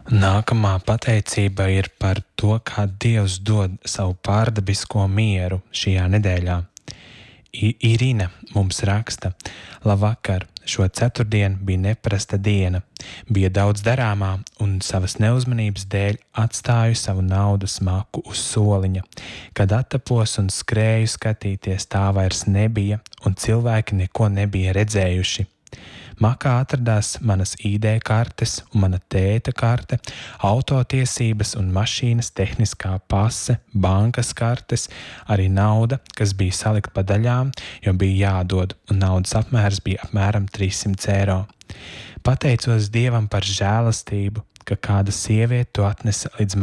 Nākamā pateicība ir par to, kā Dievs dod savu pārdabisko mieru šajā nedēļā. Irina mums raksta: labvakar, šo ceturtdienu bija neparasta diena. Bija daudz darāmā un savas neuzmanības dēļ atstāju savu naudas maku uz soliņa. Kad attapos un skrēju skatīties, tā vairs nebija un cilvēki neko nebija redzējuši. Makā atradās manas ID kartes un mana tēta karte, autotiesības un mašīnas tehniskā pase, bankas kartes, arī nauda, kas bija salikt pa daļām, jo bija jādod, un naudas apmērs bija apmēram 300 eiro. Pateicos Dievam par žēlastību, ka kāda sieviete to atnesa līdz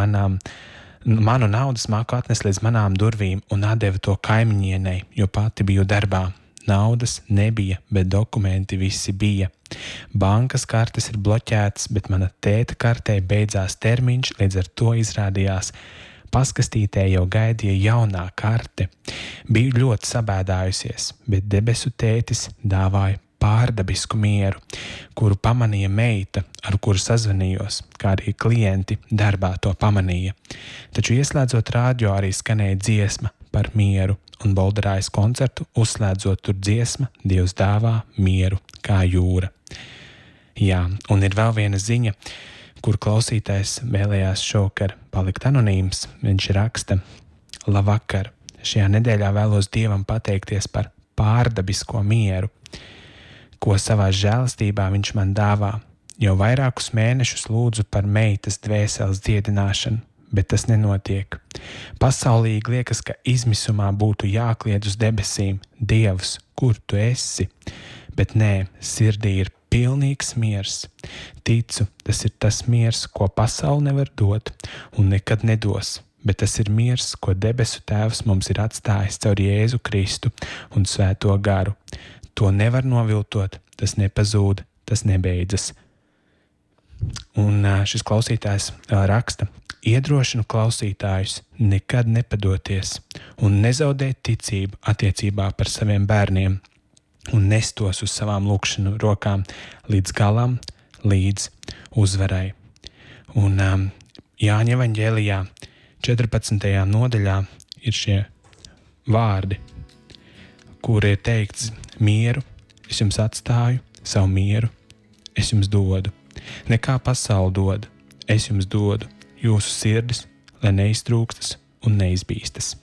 manu naudas maku atnesa līdz manām durvīm un atdeva to kaimiņienei, jo pati biju darbā. Naudas nebija, bet dokumenti visi bija. Bankas kartes ir bloķētas, bet mana tēta kartē beidzās termiņš, līdz ar to izrādījās paskastītē jau gaidīja jaunā karte. Biju ļoti sabēdājusies, bet debesu tētis dāvāja pārdabisku mieru, kuru pamanīja meita, ar kuru sazvanījos, kā arī klienti darbā to pamanīja. Taču ieslēdzot rādio arī skanēja dziesma par mieru, un Bolderājas koncertu uzslēdzot tur dziesma Dievs dāvā mieru kā jūra. Jā, un ir vēl viena ziņa, kur klausītājs vēlējās šovakar palikt anonīms. Viņš raksta: labvakar, šajā nedēļā vēlos Dievam pateikties par pārdabisko mieru, ko savā žēlastībā viņš man dāvā. Jau vairākus mēnešus lūdzu par meitas dvēseles dziedināšanu, bet tas nenotiek. Pasaulīgi liekas, ka izmisumā būtu jākliedz uz debesīm: Dievs, kur tu esi? Bet nē, sirdī ir pilnīgs miers. Ticu, tas ir tas miers, ko pasaule nevar dot un nekad nedos, bet tas ir miers, ko debesu Tēvs mums ir atstājis caur Jēzu Kristu un Svēto garu. To nevar noviltot, tas nepazūd, tas nebeidzas. Un šis klausītājs raksta: iedrošinu klausītājus nekad nepadoties un nezaudēt ticību attiecībā par saviem bērniem un nestos uz savām lūkšanu rokām līdz galam, līdz uzvarai. Un Jāņa evaņģēlijā 14. nodaļā ir šie vārdi, kur ir teikts: mieru es jums atstāju, savu mieru es jums dodu. Nekā pasaule dod, es jums dodu. Jūsu sirdis, lai neiztrūkstas un neizbīstas.